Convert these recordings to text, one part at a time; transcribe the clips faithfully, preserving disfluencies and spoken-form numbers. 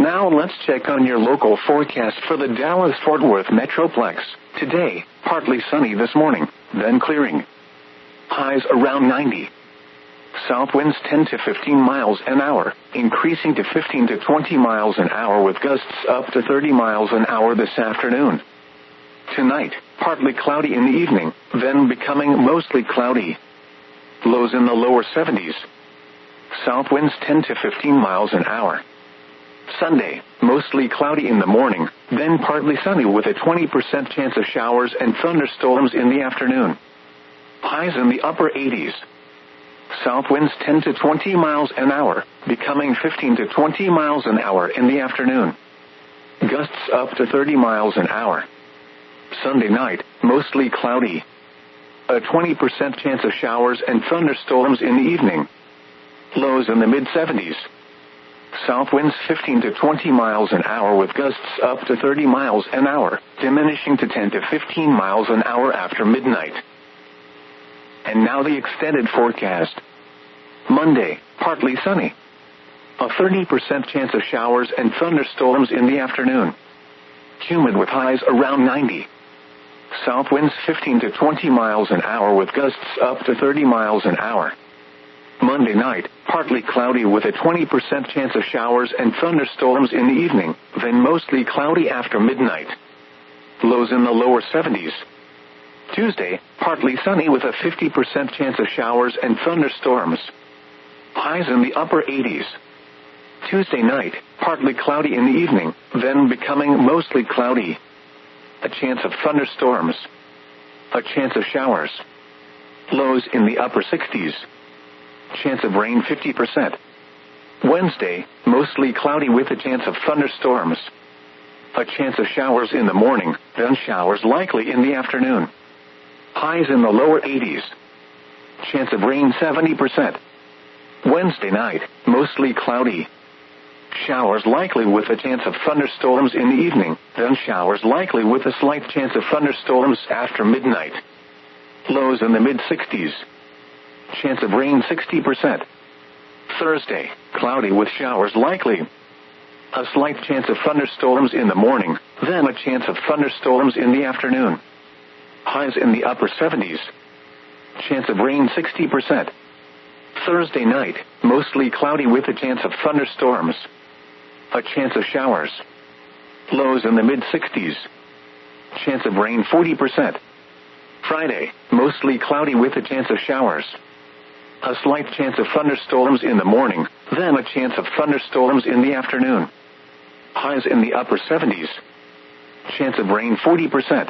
Now let's check on your local forecast for the Dallas-Fort Worth Metroplex. Today, partly sunny this morning, then clearing. Highs around ninety. South winds ten to fifteen miles an hour, increasing to fifteen to twenty miles an hour with gusts up to thirty miles an hour this afternoon. Tonight, partly cloudy in the evening, then becoming mostly cloudy. Lows in the lower seventies. South winds ten to fifteen miles an hour. Sunday, mostly cloudy in the morning, then partly sunny with a twenty percent chance of showers and thunderstorms in the afternoon. Highs in the upper eighties. South winds ten to twenty miles an hour, becoming fifteen to twenty miles an hour in the afternoon. Gusts up to thirty miles an hour. Sunday night, mostly cloudy. A twenty percent chance of showers and thunderstorms in the evening. Lows in the mid seventies. South winds fifteen to twenty miles an hour with gusts up to thirty miles an hour, diminishing to ten to fifteen miles an hour after midnight. And now the extended forecast. Monday, partly sunny. A thirty percent chance of showers and thunderstorms in the afternoon. Humid with highs around ninety. South winds fifteen to twenty miles an hour with gusts up to thirty miles an hour. Monday night, partly cloudy with a twenty percent chance of showers and thunderstorms in the evening, then mostly cloudy after midnight. Lows in the lower seventies. Tuesday, partly sunny with a fifty percent chance of showers and thunderstorms. Highs in the upper eighties. Tuesday night, partly cloudy in the evening, then becoming mostly cloudy. A chance of thunderstorms. A chance of showers. Lows in the upper sixties. Chance of rain fifty percent. Wednesday, mostly cloudy with a chance of thunderstorms. A chance of showers in the morning, then showers likely in the afternoon. Highs in the lower eighties. Chance of rain seventy percent. Wednesday night, mostly cloudy. Showers likely with a chance of thunderstorms in the evening, then showers likely with a slight chance of thunderstorms after midnight. Lows in the mid sixties. Chance of rain sixty percent. Thursday, cloudy with showers likely. A slight chance of thunderstorms in the morning, then a chance of thunderstorms in the afternoon. Highs in the upper seventies. Chance of rain sixty percent. Thursday night, mostly cloudy with a chance of thunderstorms. A chance of showers. Lows in the mid sixties. Chance of rain forty percent. Friday, mostly cloudy with a chance of showers. A slight chance of thunderstorms in the morning, then a chance of thunderstorms in the afternoon. Highs in the upper seventies. Chance of rain forty percent.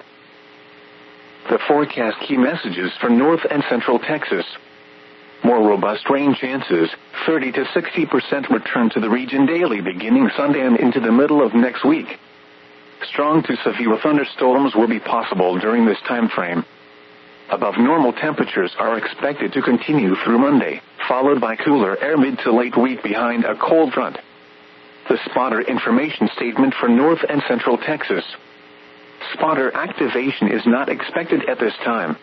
The forecast key messages for North and Central Texas. More robust rain chances, thirty to sixty percent return to the region daily beginning Sunday and into the middle of next week. Strong to severe thunderstorms will be possible during this time frame. Above normal temperatures are expected to continue through Monday, followed by cooler air mid to late week behind a cold front. The spotter information statement for North and Central Texas. Spotter activation is not expected at this time.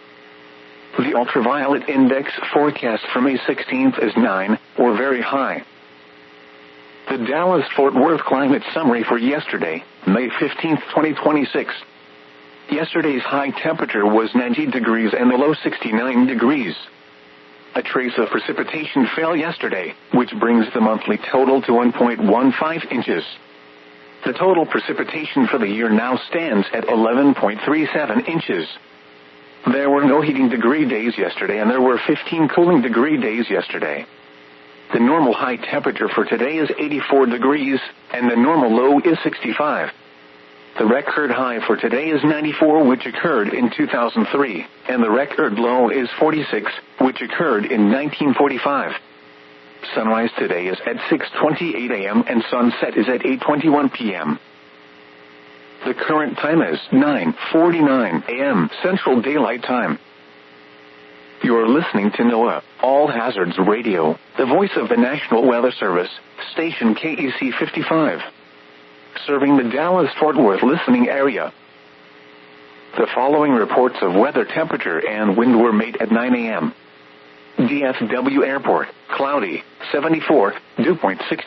The ultraviolet index forecast for May sixteenth is nine, or very high. The Dallas-Fort Worth climate summary for yesterday, May fifteenth, twenty twenty-six. Yesterday's high temperature was ninety degrees and the low sixty-nine degrees. A trace of precipitation fell yesterday, which brings the monthly total to one point one five inches. The total precipitation for the year now stands at eleven point three seven inches. There were no heating degree days yesterday and there were fifteen cooling degree days yesterday. The normal high temperature for today is eighty-four degrees, and the normal low is sixty-five. The record high for today is ninety-four, which occurred in two thousand three, and the record low is forty-six, which occurred in nineteen forty-five. Sunrise today is at six twenty-eight a.m. and sunset is at eight twenty-one p.m. The current time is nine forty-nine a.m. Central Daylight Time. You're listening to NOAA, All Hazards Radio, the voice of the National Weather Service, station K E C fifty-five. Serving the Dallas-Fort Worth listening area. The following reports of weather temperature and wind were made at nine a.m. D F W Airport, cloudy, seventy-four, dew point six.